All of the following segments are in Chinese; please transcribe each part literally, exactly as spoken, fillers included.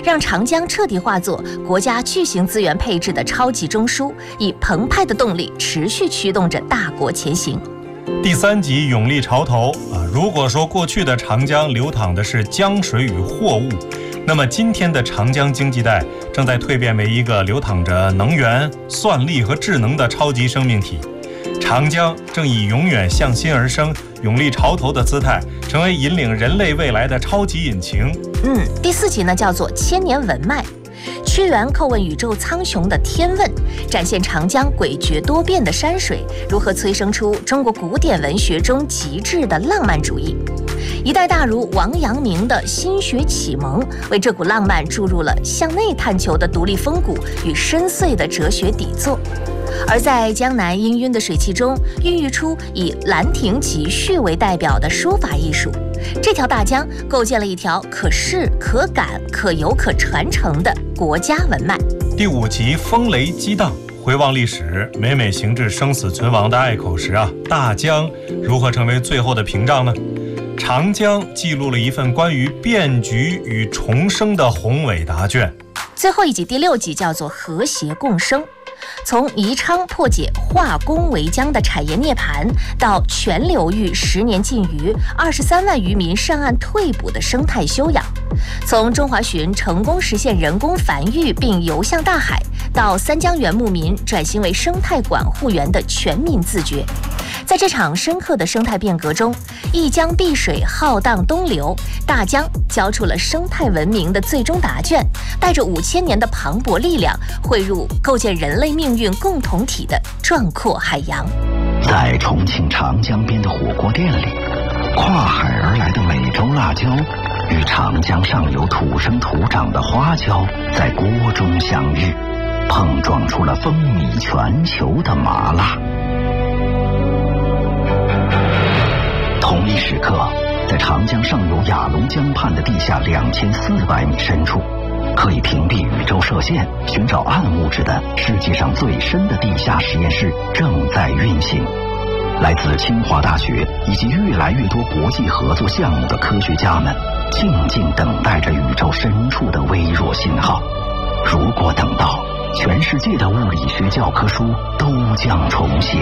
让长江彻底化作国家巨型资源配置的超级中枢，以澎湃的动力持续驱动着大国前行。 第三集永历潮头啊，如果说过去的长江流淌的是江水与货物，那么今天的长江经济带正在蜕变为一个流淌着能源、算力和智能的超级生命体。长江正以永远向心而生、永历潮头的姿态，成为引领人类未来的超级引擎。 嗯，第四集呢叫做千年文脉。屈原叩问宇宙苍穹的天问，展现长江诡谲多变的山水如何催生出中国古典文学中极致的浪漫主义。一代大儒王阳明的心学启蒙，为这股浪漫注入了向内探求的独立风骨与深邃的哲学底座。而在江南氤氲的水汽中，孕育出以《兰亭集序》为代表的书法艺术。这条大江构建了一条可视、可感、可游、可传承的国家文脉。 第五集风雷激荡，回望历史，每每行至生死存亡的隘口时啊，大江如何成为最后的屏障呢？长江记录了一份关于变局与重生的宏伟答卷。 最后一集第六集叫做和谐共生。从宜昌破解化工为浆的产业涅槃，到全流域十年禁渔、二十三万渔民上岸退捕的生态修养；从中华鲟成功实现人工繁育并游向大海，到三江源牧民转型为生态管护员的全民自觉。在这场深刻的生态变革中，一江碧水浩荡东流，大江交出了生态文明的最终答卷，带着五千年的磅礴力量，汇入构建人类命运共同体的壮阔海洋。 在重庆长江边的火锅店里，跨海而来的美洲辣椒与长江上游土生土长的花椒在锅中相遇，碰撞出了风靡全球的麻辣。同一时刻，在长江上游雅龙江畔的地下两千四百米深处，可以屏蔽宇宙射线、寻找暗物质的世界上最深的地下实验室正在运行。来自清华大学以及越来越多国际合作项目的科学家们，静静等待着宇宙深处的微弱信号。如果等到，全世界的物理学教科书都将重写。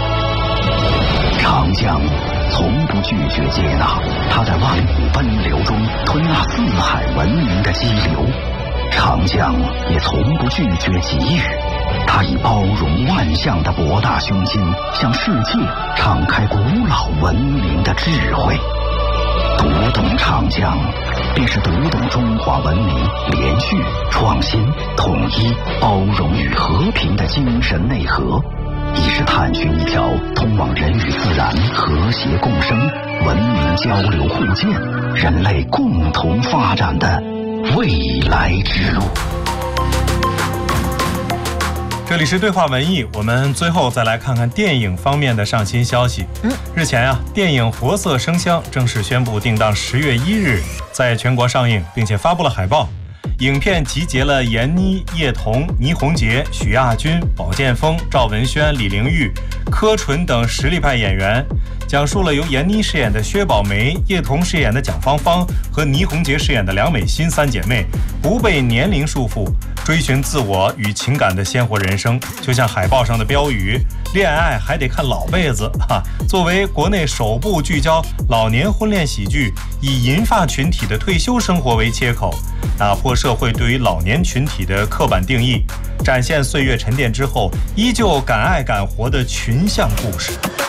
长江从不拒绝接纳，它在万古奔流中推纳四海文明的激流；长江也从不拒绝给予，它以包容万象的博大胸襟，向世界敞开古老文明的智慧。读懂长江，便是读懂中华文明连续、创新、统一、包容与和平的精神内核，亦是探寻一条通往人与自然和谐共生、文明交流互鉴、人类共同发展的未来之路。 这里是对话文艺，我们最后再来看看电影方面的上新消息。 嗯， 日前啊，电影《活色生香》正式宣布定档十月一日在全国上映，并且发布了海报。影片集结了闫妮、叶童、倪虹洁、许亚军、保剑锋、赵文轩、李玲玉、柯纯等实力派演员，讲述了由闫妮饰演的薛宝梅、叶童饰演的蒋芳芳和倪虹洁饰演的梁美心三姐妹不被年龄束缚，追寻自我与情感的鲜活人生。就像海报上的标语，恋爱还得看老辈子哈。作为国内首部聚焦老年婚恋喜剧，以银发群体的退休生活为切口，打破社会对于老年群体的刻板定义，展现岁月沉淀之后依旧敢爱敢活的群像故事。